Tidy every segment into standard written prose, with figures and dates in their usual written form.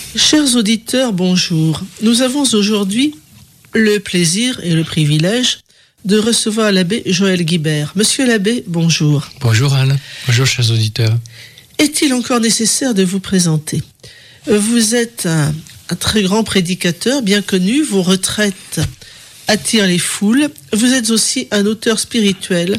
Chers auditeurs, bonjour. Nous avons aujourd'hui le plaisir et le privilège de recevoir l'abbé Joël Guibert. Monsieur l'abbé, bonjour. Bonjour Anne, bonjour chers auditeurs. Est-il encore nécessaire de vous présenter ? Vous êtes un très grand prédicateur, bien connu, vos retraites attirent les foules. Vous êtes aussi un auteur spirituel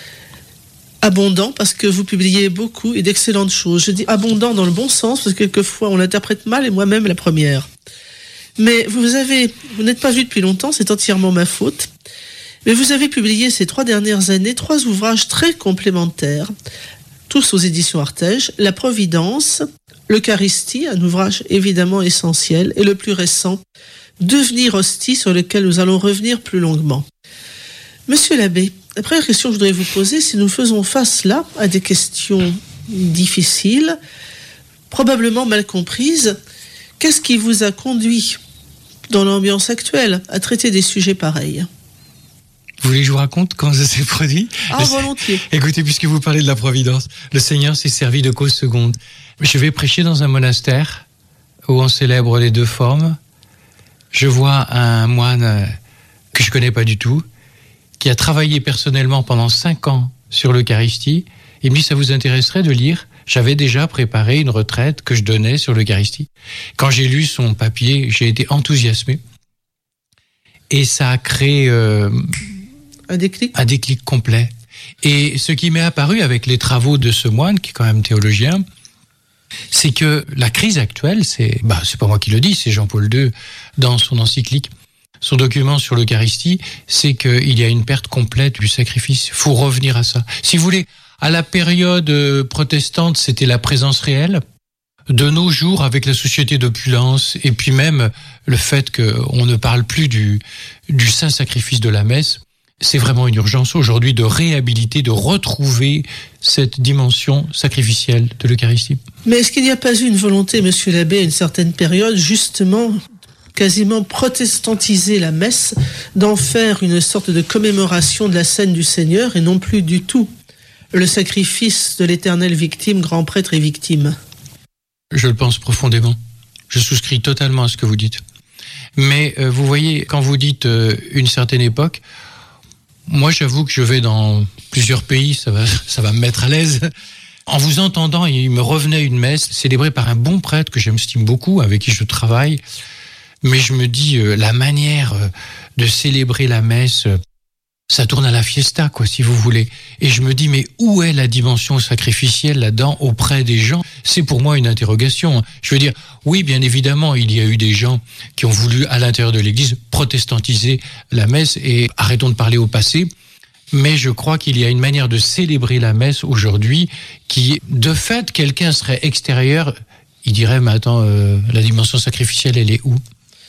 abondant parce que vous publiez beaucoup et d'excellentes choses. Je dis abondant dans le bon sens parce que quelquefois on l'interprète mal et moi-même la première. Mais vous n'êtes pas vu depuis longtemps, c'est entièrement ma faute. Mais vous avez publié ces 3 dernières années 3 ouvrages très complémentaires, tous aux éditions Artege, La Providence, l'Eucharistie, un ouvrage évidemment essentiel, et le plus récent, Devenir hostie, sur lequel nous allons revenir plus longuement. Monsieur l'abbé, la première question que je voudrais vous poser, si nous faisons face là à des questions difficiles, probablement mal comprises, qu'est-ce qui vous a conduit, dans l'ambiance actuelle, à traiter des sujets pareils ? Vous voulez que je vous raconte comment ça s'est produit ? Volontiers. Écoutez, puisque vous parlez de la Providence, le Seigneur s'est servi de cause seconde. Je vais prêcher dans un monastère où on célèbre les 2 formes. Je vois un moine que je connais pas du tout, qui a travaillé personnellement pendant 5 ans sur l'Eucharistie. Il me dit, ça vous intéresserait de lire ? J'avais déjà préparé une retraite que je donnais sur l'Eucharistie. Quand j'ai lu son papier, j'ai été enthousiasmé. Et ça a créé un déclic complet. Et ce qui m'est apparu avec les travaux de ce moine, qui est quand même théologien, c'est que la crise actuelle, c'est pas moi qui le dis, c'est Jean-Paul II dans son encyclique, son document sur l'Eucharistie, c'est qu'il y a une perte complète du sacrifice. Il faut revenir à ça. Si vous voulez, à la période protestante, c'était la présence réelle. De nos jours, avec la société d'opulence, et puis même le fait qu'on ne parle plus du saint sacrifice de la messe, c'est vraiment une urgence aujourd'hui de réhabiliter, de retrouver cette dimension sacrificielle de l'Eucharistie. Mais est-ce qu'il n'y a pas eu une volonté, monsieur l'abbé, à une certaine période, justement, quasiment protestantiser la messe, d'en faire une sorte de commémoration de la scène du Seigneur, et non plus du tout le sacrifice de l'éternelle victime, grand prêtre et victime ? Je le pense profondément. Je souscris totalement à ce que vous dites. Mais vous voyez, quand vous dites une certaine époque, moi j'avoue que je vais dans plusieurs pays, ça va me mettre à l'aise. En vous entendant, il me revenait une messe célébrée par un bon prêtre que j'estime beaucoup, avec qui je travaille. Mais je me dis, la manière de célébrer la messe, ça tourne à la fiesta, si vous voulez. Et je me dis, mais où est la dimension sacrificielle là-dedans auprès des gens ? C'est pour moi une interrogation. Je veux dire, oui, bien évidemment, il y a eu des gens qui ont voulu, à l'intérieur de l'Église, protestantiser la messe, et arrêtons de parler au passé. Mais je crois qu'il y a une manière de célébrer la messe aujourd'hui qui, de fait, quelqu'un serait extérieur, il dirait, mais attends, la dimension sacrificielle, elle est où ?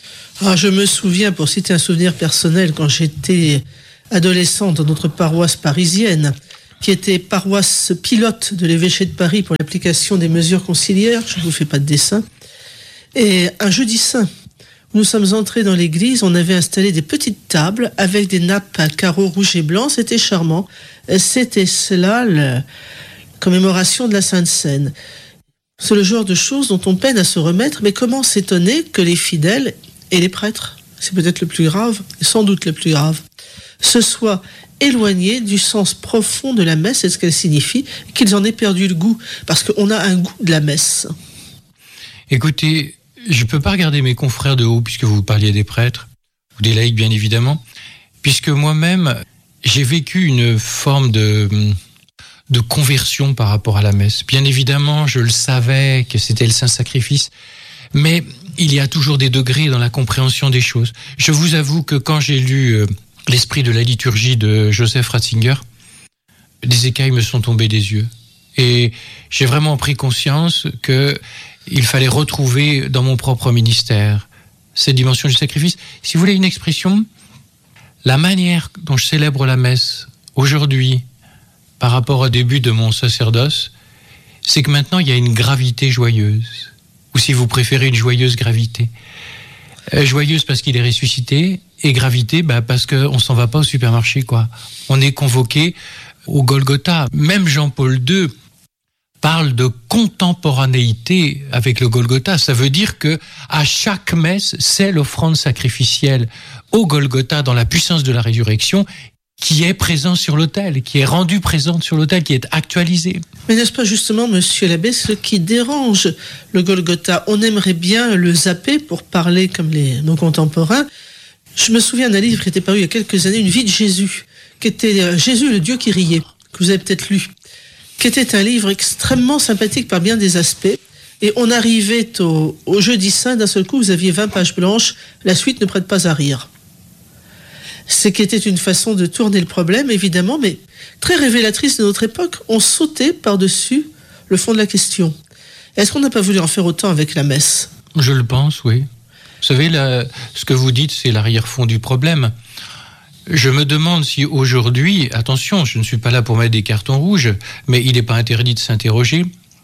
Je me souviens, pour citer un souvenir personnel, quand j'étais adolescente dans notre paroisse parisienne, qui était paroisse pilote de l'évêché de Paris pour l'application des mesures conciliaires, je ne vous fais pas de dessin, et un jeudi saint, nous sommes entrés dans l'église, on avait installé des petites tables avec des nappes à carreaux rouges et blancs, c'était charmant. C'était cela, la commémoration de la Sainte Seine. C'est le genre de choses dont on peine à se remettre, mais comment s'étonner que les fidèles et les prêtres, c'est peut-être le plus grave, et sans doute le plus grave, se soient éloignés du sens profond de la messe et ce qu'elle signifie, qu'ils en aient perdu le goût, parce qu'on a un goût de la messe. Écoutez, je ne peux pas regarder mes confrères de haut, puisque vous parliez des prêtres, ou des laïcs bien évidemment, puisque moi-même, j'ai vécu une forme de conversion par rapport à la messe. Bien évidemment, je le savais que c'était le saint sacrifice, mais il y a toujours des degrés dans la compréhension des choses. Je vous avoue que quand j'ai lu l'esprit de la liturgie de Joseph Ratzinger, des écailles me sont tombées des yeux. Et j'ai vraiment pris conscience qu'il fallait retrouver dans mon propre ministère cette dimension du sacrifice. Si vous voulez une expression, la manière dont je célèbre la messe aujourd'hui par rapport au début de mon sacerdoce, c'est que maintenant il y a une gravité joyeuse, ou si vous préférez une joyeuse gravité. Joyeuse parce qu'il est ressuscité, et gravité parce qu'on ne s'en va pas au supermarché, quoi. On est convoqué au Golgotha. Même Jean-Paul II, parle de contemporanéité avec le Golgotha. Ça veut dire que à chaque messe, c'est l'offrande sacrificielle au Golgotha dans la puissance de la résurrection qui est présente sur l'autel, qui est rendue présente sur l'autel, qui est actualisée. Mais n'est-ce pas justement, monsieur l'abbé, ce qui dérange le Golgotha? On aimerait bien le zapper pour parler comme nos contemporains. Je me souviens d'un livre qui était paru il y a quelques années, Une vie de Jésus, qui était Jésus, le Dieu qui riait, que vous avez peut-être lu, qui était un livre extrêmement sympathique par bien des aspects. Et on arrivait au jeudi saint, d'un seul coup, vous aviez 20 pages blanches, la suite ne prête pas à rire. C'est qui était une façon de tourner le problème, évidemment, mais très révélatrice de notre époque. On sautait par-dessus le fond de la question. Est-ce qu'on n'a pas voulu en faire autant avec la messe? Je le pense, oui. Vous savez, ce que vous dites, c'est l'arrière-fond du problème. Je me demande si aujourd'hui, attention, je ne suis pas là pour mettre des cartons rouges, mais il n'est pas interdit de s'interroger.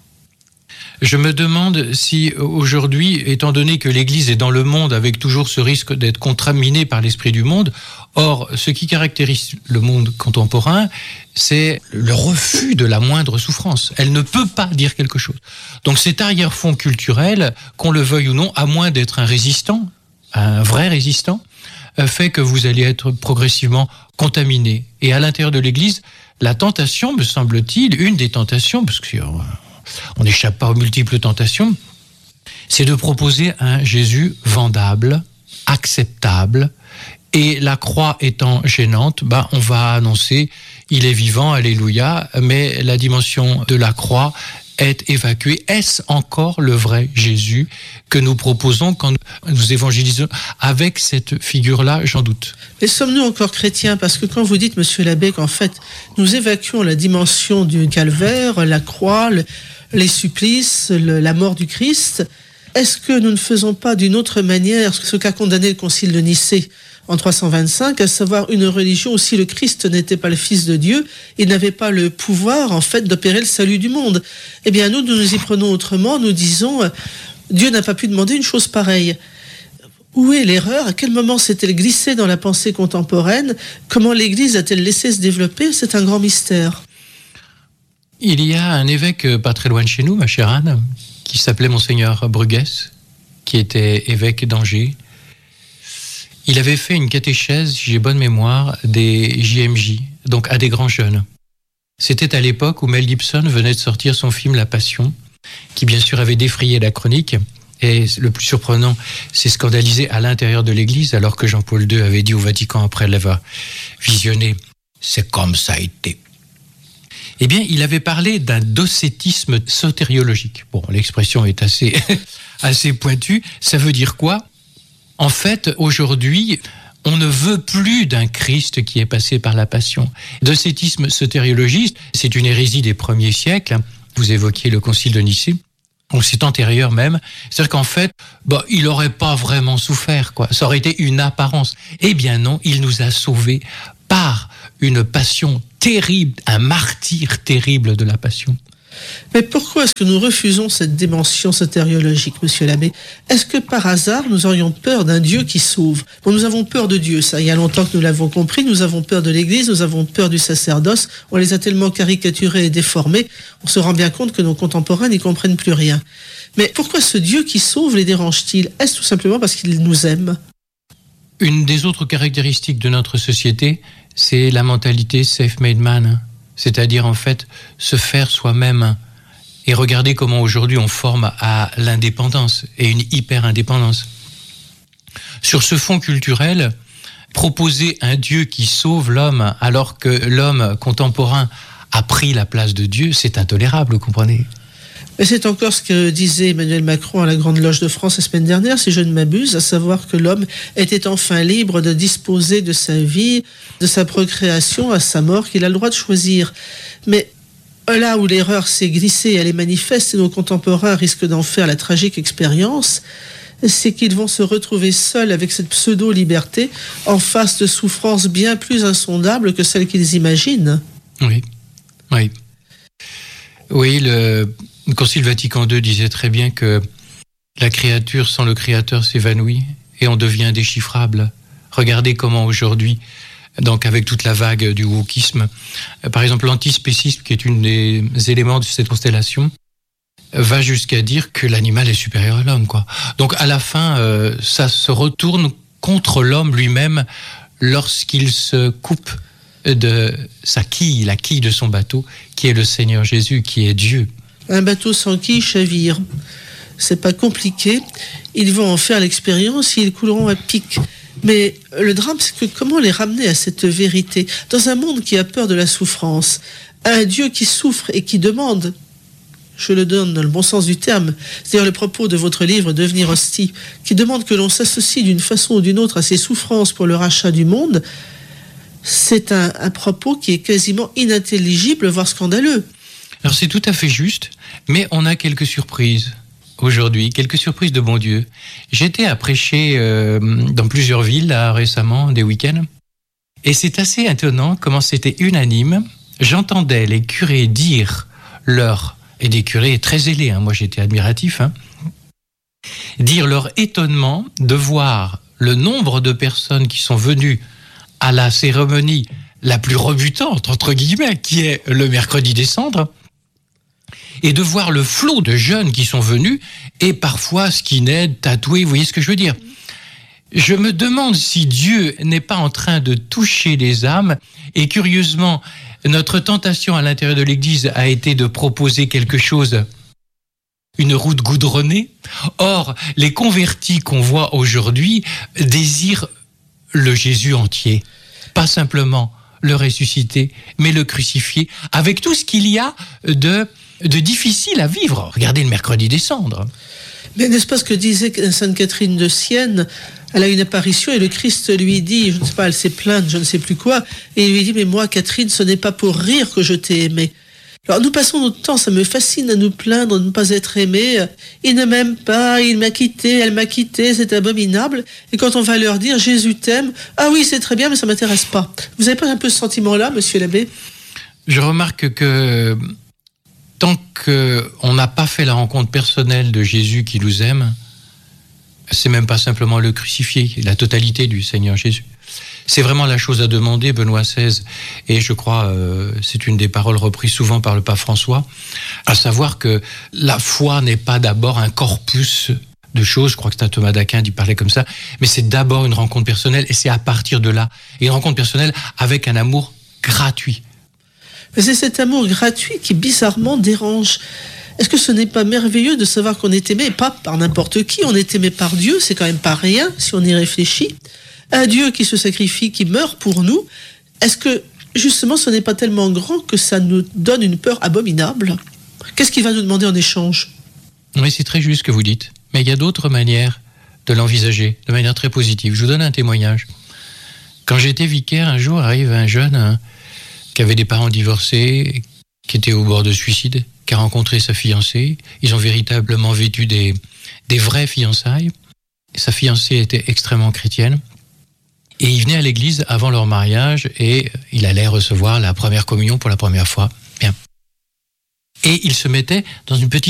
Je me demande si aujourd'hui, étant donné que l'Église est dans le monde avec toujours ce risque d'être contaminée par l'esprit du monde, or, ce qui caractérise le monde contemporain, c'est le refus de la moindre souffrance. Elle ne peut pas dire quelque chose. Donc cet arrière-fond culturel, qu'on le veuille ou non, à moins d'être un résistant, un vrai résistant, fait que vous allez être progressivement contaminé. Et à l'intérieur de l'Église, la tentation, me semble-t-il, une des tentations, parce que on n'échappe pas aux multiples tentations, c'est de proposer un Jésus vendable, acceptable, et la croix étant gênante, on va annoncer « il est vivant, alléluia », mais la dimension de la croix est évacuée. Est-ce encore le vrai Jésus que nous proposons quand nous évangélisons? Avec cette figure-là, j'en doute. Mais sommes-nous encore chrétiens? Parce que quand vous dites, monsieur l'abbé, qu'en fait, nous évacuons la dimension du calvaire, la croix, les supplices, la mort du Christ, est-ce que nous ne faisons pas d'une autre manière ce qu'a condamné le Concile de Nicée en 325, à savoir une religion où si le Christ n'était pas le Fils de Dieu, il n'avait pas le pouvoir, en fait, d'opérer le salut du monde? Eh bien, nous y prenons autrement, nous disons, Dieu n'a pas pu demander une chose pareille. Où est l'erreur? À quel moment s'est-elle glissée dans la pensée contemporaine? Comment l'Église a-t-elle laissé se développer? C'est un grand mystère. Il y a un évêque pas très loin de chez nous, ma chère Anne, qui s'appelait Monseigneur Bruguès, qui était évêque d'Angers. Il avait fait une catéchèse, si j'ai bonne mémoire, des JMJ, donc à des grands jeunes. C'était à l'époque où Mel Gibson venait de sortir son film La Passion, qui bien sûr avait défrayé la chronique, et le plus surprenant, c'est scandalisé à l'intérieur de l'Église, alors que Jean-Paul II avait dit au Vatican après l'avoir visionné, c'est comme ça a été. Eh bien, il avait parlé d'un docétisme sotériologique. Bon, l'expression est assez pointue. Ça veut dire quoi? En fait, aujourd'hui, on ne veut plus d'un Christ qui est passé par la passion. Docétisme sotériologiste, c'est une hérésie des premiers siècles. Vous évoquiez le Concile de Nicée. Donc c'est antérieur même. C'est-à-dire qu'en fait, il n'aurait pas vraiment souffert, quoi. Ça aurait été une apparence. Eh bien non, il nous a sauvés par une passion terrible, un martyre terrible de la passion. Mais pourquoi est-ce que nous refusons cette dimension sotériologique, monsieur l'abbé? Est-ce que par hasard, nous aurions peur d'un Dieu qui sauve? Bon, nous avons peur de Dieu, ça, il y a longtemps que nous l'avons compris, nous avons peur de l'Église, nous avons peur du sacerdoce, on les a tellement caricaturés et déformés, on se rend bien compte que nos contemporains n'y comprennent plus rien. Mais pourquoi ce Dieu qui sauve les dérange-t-il? Est-ce tout simplement parce qu'il nous aime? Une des autres caractéristiques de notre société, c'est la mentalité self-made man. C'est-à-dire, en fait, se faire soi-même. Et regardez comment aujourd'hui on forme à l'indépendance et une hyper-indépendance. Sur ce fond culturel, proposer un Dieu qui sauve l'homme alors que l'homme contemporain a pris la place de Dieu, c'est intolérable, vous comprenez? Mais c'est encore ce que disait Emmanuel Macron à la Grande Loge de France la semaine dernière, si je ne m'abuse, à savoir que l'homme était enfin libre de disposer de sa vie, de sa procréation, à sa mort, qu'il a le droit de choisir. Mais là où l'erreur s'est glissée, elle est manifeste, et nos contemporains risquent d'en faire la tragique expérience, c'est qu'ils vont se retrouver seuls avec cette pseudo-liberté en face de souffrances bien plus insondables que celles qu'ils imaginent. Oui. Oui, le Concile Vatican II disait très bien que la créature sans le Créateur s'évanouit et on devient indéchiffrable. Regardez comment aujourd'hui donc avec toute la vague du wokisme. Par exemple, l'antispécisme, qui est un des éléments de cette constellation, va jusqu'à dire que l'animal est supérieur à l'homme, quoi. Donc à la fin, ça se retourne contre l'homme lui-même lorsqu'il se coupe de sa quille, la quille de son bateau, qui est le Seigneur Jésus, qui est Dieu. Un bateau sans quille chavire. C'est pas compliqué. Ils vont en faire l'expérience et ils couleront à pic. Mais le drame, c'est que comment les ramener à cette vérité dans un monde qui a peur de la souffrance, un Dieu qui souffre et qui demande, je le donne dans le bon sens du terme, c'est-à-dire le propos de votre livre Devenir hostie, qui demande que l'on s'associe d'une façon ou d'une autre à ses souffrances pour le rachat du monde, c'est un propos qui est quasiment inintelligible, voire scandaleux. Alors c'est tout à fait juste, mais on a quelques surprises aujourd'hui, quelques surprises de bon Dieu. J'étais à prêcher dans plusieurs villes là, récemment, des week-ends, et c'est assez étonnant comment c'était unanime. J'entendais les curés dire et des curés très zélés, moi j'étais admiratif, dire leur étonnement de voir le nombre de personnes qui sont venues à la cérémonie la plus rebutante, entre guillemets, qui est le mercredi des cendres, et de voir le flot de jeunes qui sont venus, et parfois skinheads, tatoués, vous voyez ce que je veux dire ? Je me demande si Dieu n'est pas en train de toucher les âmes, et curieusement, notre tentation à l'intérieur de l'Église a été de proposer quelque chose, une route goudronnée. Or, les convertis qu'on voit aujourd'hui désirent le Jésus entier, pas simplement le ressuscité, mais le crucifié, avec tout ce qu'il y a de difficile à vivre. Regardez le mercredi des cendres. Mais n'est-ce pas ce que disait Sainte Catherine de Sienne ? Elle a une apparition et le Christ lui dit, je ne sais pas, elle s'est plainte, je ne sais plus quoi, et il lui dit, mais moi, Catherine, ce n'est pas pour rire que je t'ai aimée. Alors nous passons notre temps, ça me fascine à nous plaindre de ne pas être aimés. Il ne m'aime pas, il m'a quitté, elle m'a quitté, c'est abominable. Et quand on va leur dire, Jésus t'aime, ah oui, c'est très bien, mais ça ne m'intéresse pas. Vous n'avez pas un peu ce sentiment-là, monsieur l'abbé ? Je remarque que tant qu'on n'a pas fait la rencontre personnelle de Jésus qui nous aime, c'est même pas simplement le crucifié, la totalité du Seigneur Jésus. C'est vraiment la chose à demander, Benoît XVI, et je crois c'est une des paroles reprises souvent par le pape François, à savoir que la foi n'est pas d'abord un corpus de choses, je crois que c'est Thomas d'Aquin qui parlait comme ça, mais c'est d'abord une rencontre personnelle, et c'est à partir de là, et une rencontre personnelle avec un amour gratuit. Mais c'est cet amour gratuit qui bizarrement dérange. Est-ce que ce n'est pas merveilleux de savoir qu'on est aimé, pas par n'importe qui, on est aimé par Dieu, c'est quand même pas rien si on y réfléchit. Un Dieu qui se sacrifie, qui meurt pour nous. Est-ce que justement ce n'est pas tellement grand que ça nous donne une peur abominable ? Qu'est-ce qu'il va nous demander en échange ? Oui, c'est très juste ce que vous dites, mais il y a d'autres manières de l'envisager, de manière très positive. Je vous donne un témoignage. Quand j'étais vicaire, un jour arrive un jeune qui avait des parents divorcés, qui était au bord de suicide, qui a rencontré sa fiancée. Ils ont véritablement vécu des vraies fiançailles. Sa fiancée était extrêmement chrétienne. Et il venait à l'église avant leur mariage et il allait recevoir la première communion pour la première fois. Bien. Et il se mettait dans une petite